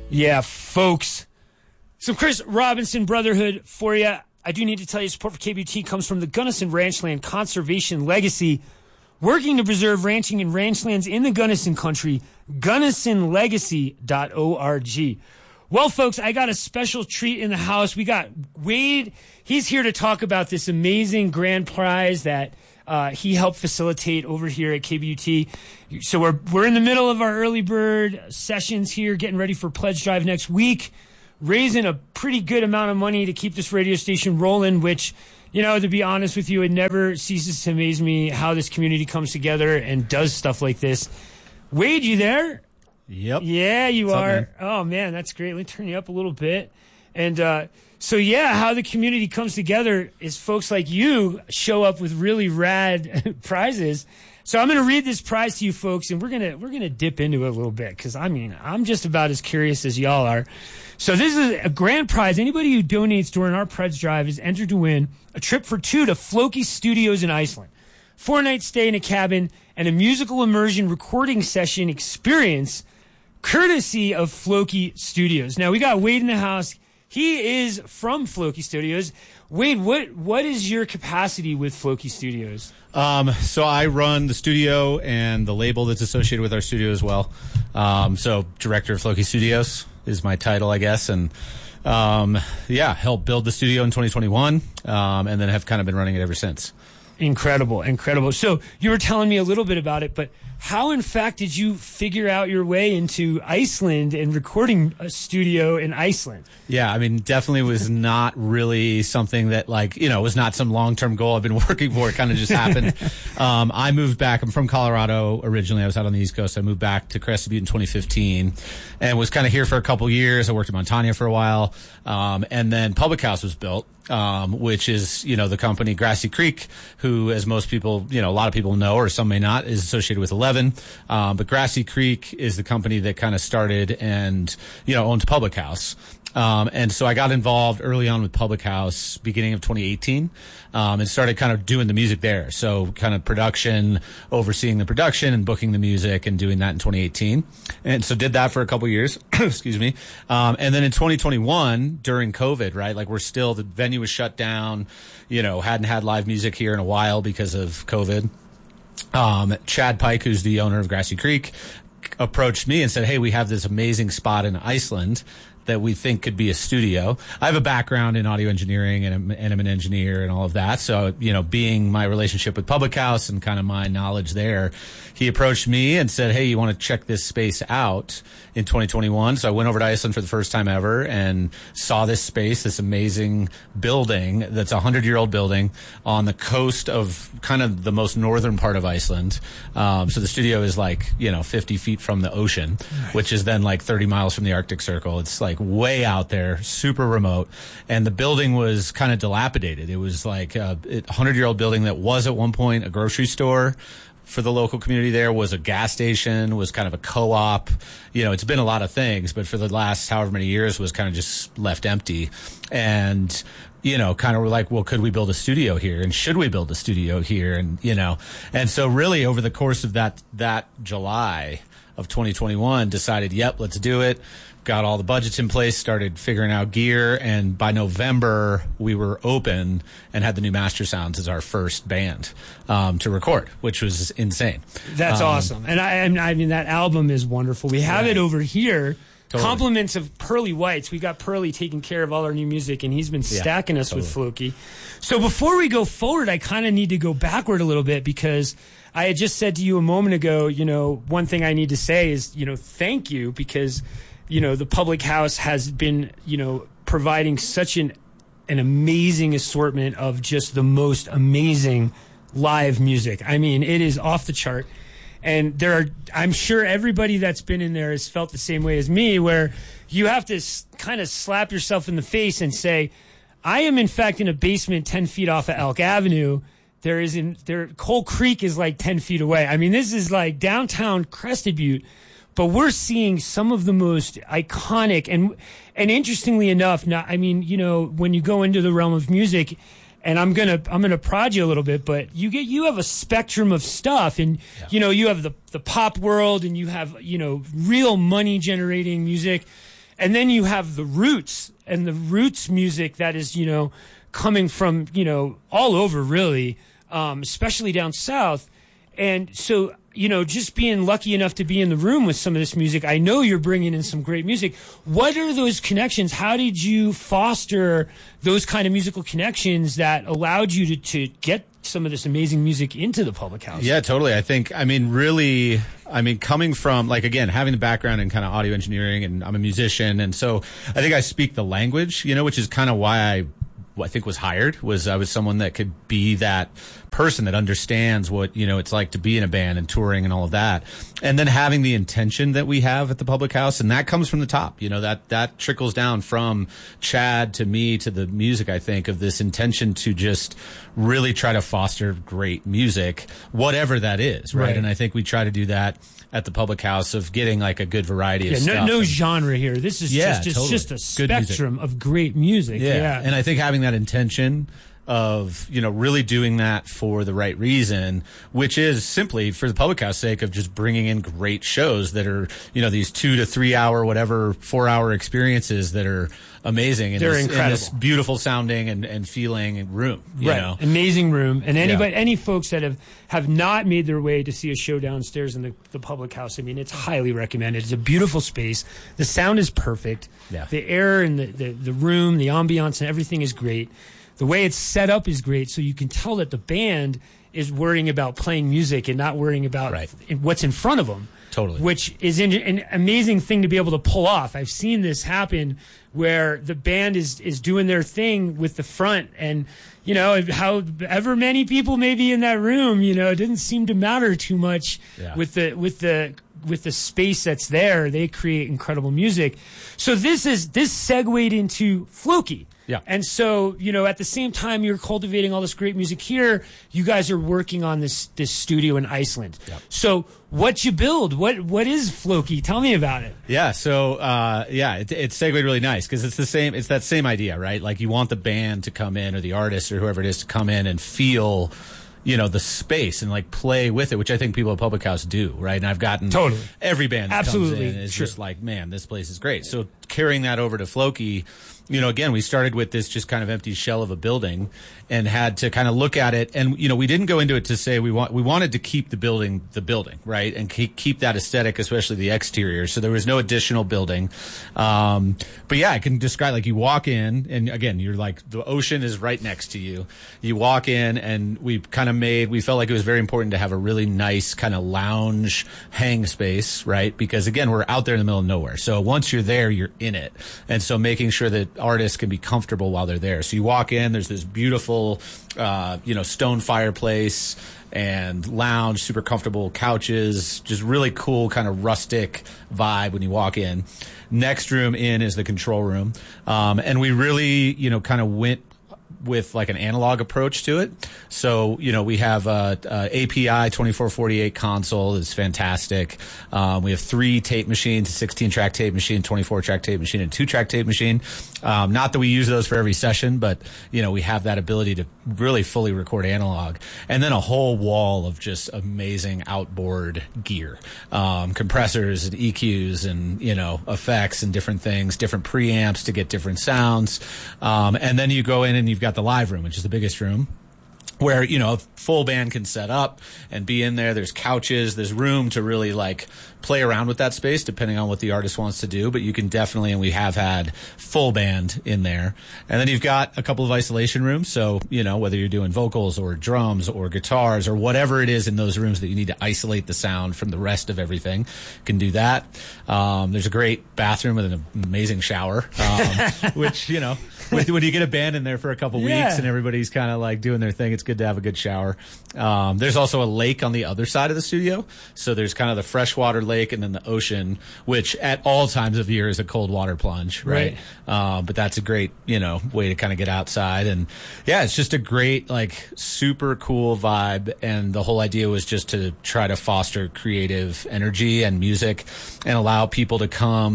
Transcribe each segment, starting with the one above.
Yeah, folks. Some Chris Robinson Brotherhood for you. I do need to tell you, support for KBT comes from the Gunnison Ranchland Conservation Legacy, working to preserve ranching and ranchlands in the Gunnison country, GunnisonLegacy.org. Well, folks, I got a special treat in the house. We got Wade. He's here to talk about this amazing grand prize that he helped facilitate over here at KBUT. So we're in the middle of our early bird sessions here, getting ready for Pledge Drive next week, raising a pretty good amount of money to keep this radio station rolling, which, you know, to be honest with you, it never ceases to amaze me how this community comes together and does stuff like this. Wade, you there? Yep. Yeah, you What's are. up, man? Oh, man, that's great. Let me turn you up a little bit. And so, yeah, how the community comes together is folks like you show up with really rad prizes. So I'm going to read this prize to you folks, and we're gonna dip into it a little bit because, I mean, I'm just about as curious as y'all are. So this is a grand prize. Anybody who donates during our Pledge Drive is entered to win a trip for two to Floki Studios in Iceland, 4-night stay in a cabin, and a musical immersion recording session experience courtesy of Floki Studios. Now, we got Wade in the house. He is from Floki Studios. Wade, what is your capacity with Floki Studios? So I run the studio and the label that's associated with our studio as well. So director of Floki Studios is my title, I guess. And helped build the studio in 2021 and then have kind of been running it ever since. Incredible. So you were telling me a little bit about it, but how, in fact, did you figure out your way into Iceland and recording a studio in Iceland? Yeah, I mean, definitely was not really something that, like, you know, was not some long-term goal I've been working for. It kind of just happened. I moved back. I'm from Colorado originally. I was out on the East Coast. I moved back to Crested Butte in 2015 and was kind of here for a couple years. I worked in Montana for a while. And then Public House was built. Which is, you know, the company Grassy Creek, who, as most people, you know, a lot of people know, or some may not, is associated with 11. But Grassy Creek is the company that kind of started and, you know, owns Public House. And so I got involved early on with Public House beginning of 2018, and started kind of doing the music there. So kind of production, overseeing the production and booking the music and doing that in 2018. And so did that for a couple years, excuse me. And then in 2021 during COVID, right? Like the venue was shut down, you know, hadn't had live music here in a while because of COVID. Chad Pike, who's the owner of Grassy Creek, approached me and said, "Hey, we have this amazing spot in Iceland that we think could be a studio." I have a background in audio engineering and I'm an engineer and all of that. So, you know, being my relationship with Public House and kind of my knowledge there, he approached me and said, "Hey, you want to check this space out in 2021? So I went over to Iceland for the first time ever and saw this space, this amazing building that's a 100-year-old building on the coast of kind of the most northern part of Iceland. So the studio is like, you know, 50 feet from the ocean, which is then like 30 miles from the Arctic Circle. It's like way out there, super remote. And the building was kind of dilapidated. It was like a 100-year-old building that was at one point a grocery store for the local community. There was a gas station, was kind of a co-op. You know, it's been a lot of things, but for the last however many years was kind of just left empty. And, you know, kind of were like, well, could we build a studio here? And should we build a studio here? And, you know, and so really over the course of that July of 2021 decided, yep, let's do it. Got all the budgets in place, started figuring out gear, and by November we were open and had the new Master Sounds as our first band to record, which was insane. That's awesome. And I mean, that album is wonderful. We have it over here. Totally. Compliments of Pearly Whites. We got Pearly taking care of all our new music, and he's been stacking us with Floki. So before we go forward, I kind of need to go backward a little bit because I had just said to you a moment ago, you know, one thing I need to say is, you know, thank you because, you know, the Public House has been, you know, providing such an amazing assortment of just the most amazing live music. I mean, it is off the chart. And I'm sure everybody that's been in there has felt the same way as me, where you have to kind of slap yourself in the face and say, I am in fact in a basement 10 feet off of Elk Avenue. Coal Creek is like 10 feet away. I mean, this is like downtown Crested Butte. But we're seeing some of the most iconic and interestingly enough, now, I mean, you know, when you go into the realm of music, and I'm gonna prod you a little bit, but you have a spectrum of stuff, and you know, you have the pop world, and you have, you know, real money generating music, And then you have the roots and the roots music that is, coming from, all over really, especially down south. And so, just being lucky enough to be in the room with some of this music, I know you're bringing in some great music. What are those connections? How did you foster those kind of musical connections that allowed you to get some of this amazing music into the public house? Yeah, totally. Coming from, like, again, having the background in kind of audio engineering, and I'm a musician, and so I think I speak the language, which is kind of why I think was hired. I was someone that could be that person that understands what it's like to be in a band and touring and all of that, and then having the intention that we have at the public house, and that comes from the top. That trickles down from Chad to me to the music. I think of this intention to just really try to foster great music, whatever that is, right? And I think we try to do that at the public house, of getting like a good variety of stuff. No genre here. This is just a spectrum of great music. Yeah. And I think having that intention of, really doing that for the right reason, which is simply for the public house sake of just bringing in great shows that are, these 2 to 3 hour, whatever, 4 hour experiences that are amazing. And they're incredible. In this beautiful sounding and feeling room, you know. Amazing room. And any folks that have not made their way to see a show downstairs in the public house, it's highly recommended. It's a beautiful space. The sound is perfect. Yeah. The air and the room, the ambiance and everything is great. The way it's set up is great, so you can tell that the band is worrying about playing music and not worrying about what's in front of them. Totally. Which is an amazing thing to be able to pull off. I've seen this happen where the band is doing their thing with the front, and however many people may be in that room, it didn't seem to matter too much with the space that's there. They create incredible music. So this segued into Floki. Yeah. And so, at the same time you're cultivating all this great music here, you guys are working on this studio in Iceland. Yep. So what you build? What is Floki? Tell me about it. Yeah. So, it segued really nice because it's that same idea, right? Like you want the band to come in, or the artist or whoever it is to come in and feel, the space and like play with it, which I think people at Public House do, right? And I've gotten every band that comes in is just like, man, this place is great. So carrying that over to Floki, again, we started with this just kind of empty shell of a building and had to kind of look at it. And, we didn't go into it to say we wanted to keep the building, right? And keep that aesthetic, especially the exterior. So there was no additional building. But yeah, I can describe, like, you walk in and again, you're like, the ocean is right next to you. You walk in and we felt like it was very important to have a really nice kind of lounge hang space, right? Because again, we're out there in the middle of nowhere. So once you're there, you're in it. And so making sure that artists can be comfortable while they're there. So you walk in, there's this beautiful, stone fireplace and lounge, super comfortable couches, just really cool kind of rustic vibe when you walk in. Next room in is the control room. And we really, kind of went with like an analog approach to it. So, we have a API 2448 console is fantastic. We have 3 tape machines, a 16-track tape machine, 24-track tape machine, and 2-track tape machine. Not that we use those for every session, but, we have that ability to really fully record analog. And then a whole wall of just amazing outboard gear, compressors and EQs and, effects and different things, different preamps to get different sounds. And then you go in and you've got the live room, which is the biggest room, where, a full band can set up and be in there. There's couches, there's room to really like play around with that space depending on what the artist wants to do. But you can definitely, and we have had full band in there. And then you've got a couple of isolation rooms. So, whether you're doing vocals or drums or guitars or whatever it is in those rooms that you need to isolate the sound from the rest of everything, you can do that. There's a great bathroom with an amazing shower, which, when you get a band in there for a couple weeks and everybody's kind of like doing their thing, it's good to have a good shower. There's also a lake on the other side of the studio. So there's kind of the freshwater lake and then the ocean, which at all times of year is a cold water plunge, right? But that's a great, way to kind of get outside. And yeah, it's just a great, like, super cool vibe. And the whole idea was just to try to foster creative energy and music and allow people to come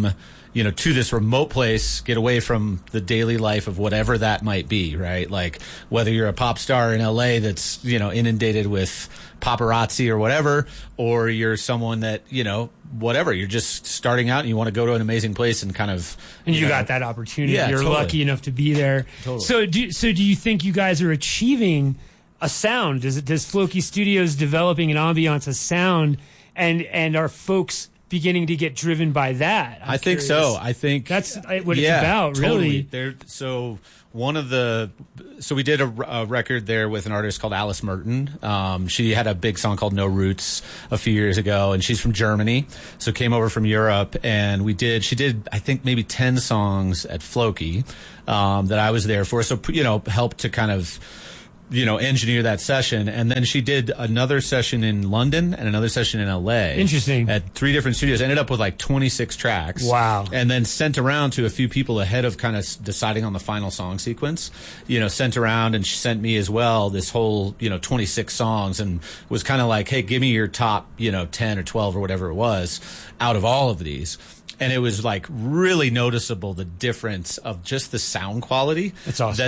to this remote place, get away from the daily life of whatever that might be, right? Like whether you're a pop star in LA that's, inundated with paparazzi or whatever, or you're someone that, whatever, you're just starting out and you want to go to an amazing place and kind of... And you got that opportunity. Yeah, you're totally. lucky enough to be there. Totally. So do you think you guys are achieving a sound? Does Floki Studios developing an ambiance, a sound, and are folks beginning to get driven by that? I think so. I think that's what it's about, really. So we did a record there with an artist called Alice Merton. She had a big song called No Roots a few years ago, and she's from Germany, so came over from Europe, and she did I think maybe 10 songs at Floki that I was there for, so helped to kind of engineer that session. And then she did another session in London and another session in LA. Interesting. At 3 different studios. Ended up with like 26 tracks. Wow. And then sent around to a few people ahead of kind of deciding on the final song sequence. Sent around, and she sent me as well this whole, 26 songs, and was kind of like, hey, give me your top, 10 or 12 or whatever it was out of all of these. And it was like really noticeable, the difference of just the sound quality. That's awesome.